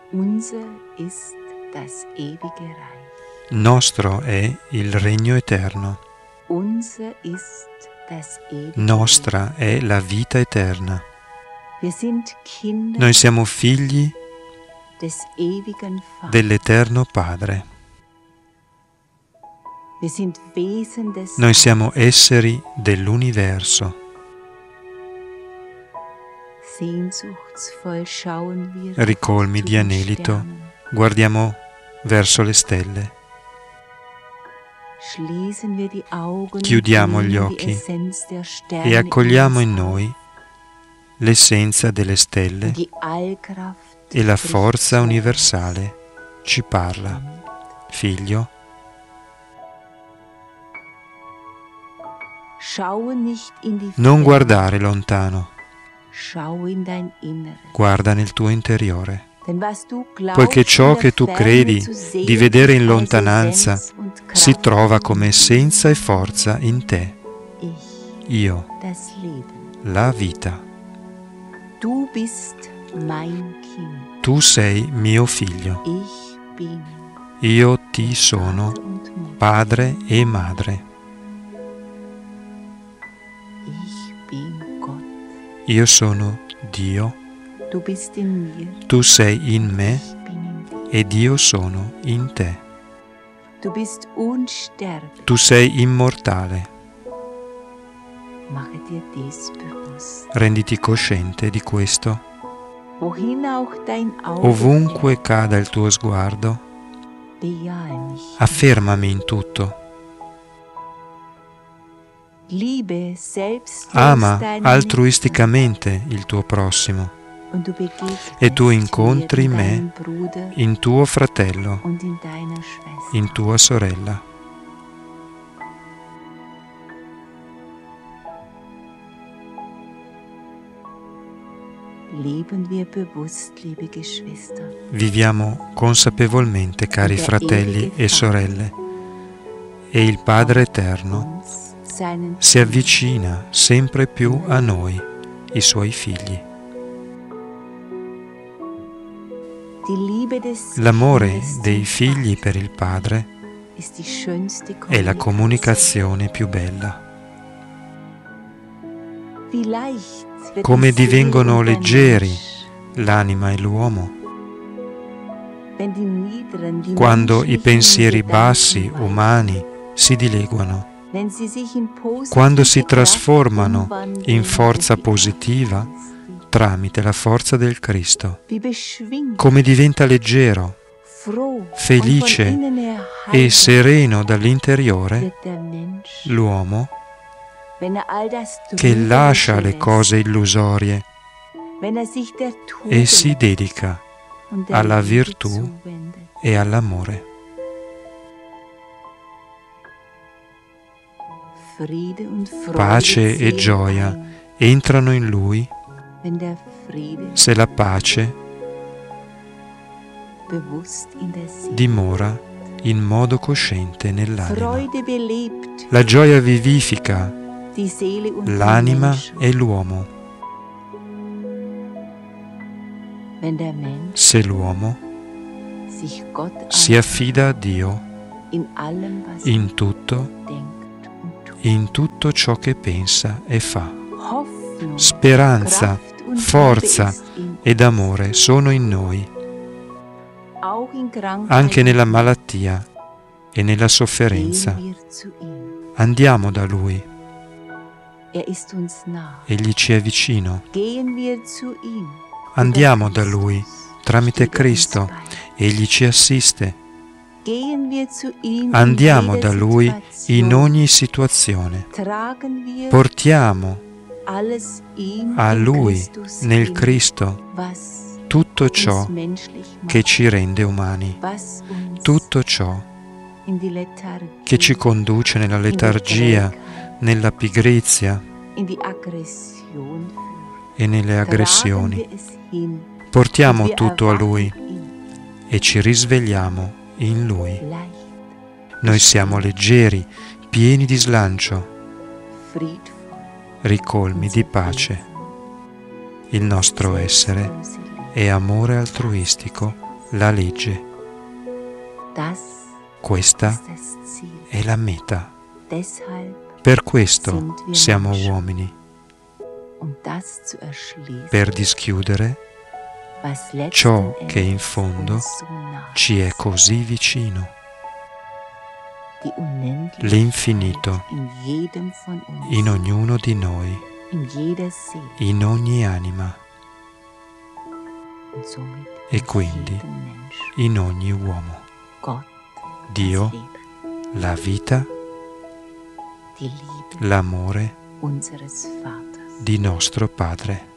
Unser ist das ewige Reich. Nostro è il regno eterno. Unser ist das ewige Nostra è la vita eterna. Reich. Wir sind Kinder Noi siamo figli des ewigen Vaters. dell'Eterno Padre. Wir sind Wesen des Noi siamo esseri dell'universo. Sehnsuchtsvoll schauen wir Ricolmi zu di den anelito, Sternen. guardiamo verso le stelle. Schließen wir die Augen Chiudiamo und gli nehmen die occhi Essenz der Sterne e accogliamo in uns noi auf. l'essenza delle stelle Die Allkraft e la spricht forza zu universale ci parla. Figlio, Schaue nicht in die non Ferne, guardare lontano, schau in dein Inneres. guarda nel tuo interiore. Denn was du glaubst, Poiché ciò in der che tu Ferne credi zu sehen, di vedere in ist als lontananza Essenz und Kraft si trova in come dir. essenza e forza in te. Ich, Io, das Leben. la vita. Du bist mein Kind. Tu sei mio figlio. Ich bin Io ti sono Vater und Mutter. padre e madre. Ich bin Gott. Io sono Dio, Du bist in mir. tu sei in me Ich bin in dir. ed io sono in te. Du bist unsterblich. Tu sei immortale. Mache dir dies bewusst. Renditi cosciente di questo. Wohin auch dein Auge Ovunque cada il tuo sguardo, bejahe mich. affermami in tutto. Liebe selbstlos Ama deinen altruisticamente il tuo prossimo Nächsten und du begegnest e tu mir incontri in me deinem Bruder in tuo fratello, und in deiner Schwester. in tua sorella. Leben wir bewusst, liebe Geschwister. Viviamo consapevolmente, cari fratelli e sorelle, e il Padre Eterno Uns, seinen si avvicina sempre più a noi, i suoi figli. Die Liebe des L'amore Kindes dei zum figli Vater per il Padre ist die schönste è la comunicazione più bella. Wie leicht wird Come die Seele divengono und der leggeri Mensch, l'anima e l'uomo wenn die niederen, die quando i menschlichen pensieri Gedanken bassi, weichen, umani, si dileguano, wenn sie sich in positive quando si Kraft trasformano umwandeln in forza durch die positiva Kraft Christi. tramite la forza del Cristo. Wie beschwingt, Come diventa leggero, froh felice und von innen her e heiter sereno dall'interiore wird der Mensch, l'uomo wenn er all das che Trügerische lascia le lässt, cose illusorie wenn er sich der e Tugend si dedica und der alla Liebe virtù zuwendet. e all'amore. Friede und Freude Pace e ziehen gioia ein, entrano in lui wenn der Friede se la pace bewusst in der Seele. dimora in modo cosciente nell'anima. Freude belebt La gioia vivifica die Seele und den l'anima Menschen. e l'uomo. Wenn der Mensch Se l'uomo sich Gott si affida a Dio in allem, was in tutto, denkt und tut. in tutto ciò che pensa e fa. Hoffnung, Speranza, Kraft und forza Liebe ist in ed amore sono in noi, auch in Krankheit anche nella malattia e nella sofferenza. gehen wir zu ihm. Andiamo da Lui, Er ist uns nah. Egli ci è vicino. Gehen wir zu ihm. Andiamo Über da Lui, Christus tramite steht er uns Cristo, bei. Egli ci assiste. Gehen wir zu ihm Andiamo in da jeder Lui Situation. in ogni situazione. Tragen wir Portiamo alles ihm a in Lui, Christus nel hin, Cristo, was tutto ciò uns menschlich macht, che ci rende umani, was uns tutto ciò in die Lethargie, che ci conduce nella letargia, nella pigrizia in die Aggression führt. e nelle Tragen aggressioni. wir es hin, Portiamo und wir tutto a erwachen Lui in e ci risvegliamo in Lui. leicht, Noi siamo leggeri, pieni di slancio, friedvoll, ricolmi di pace. Il nostro essere è amore altruistico la legge. Das Questa ist das Ziel. è la meta. Deshalb, Per questo siamo uomini, das zu erschließen, per dischiudere was letzten ciò che in Endes fondo uns so nah ci è ist. così vicino, Die Unendlichkeit l'infinito in jedem von uns, in ognuno di noi, in jeder Seele in ogni anima und somit e in quindi jedem Menschen. in ogni uomo. Gott, Dio, das Leben, la vita, die Liebe l'amore unseres Vaters. di nostro Padre.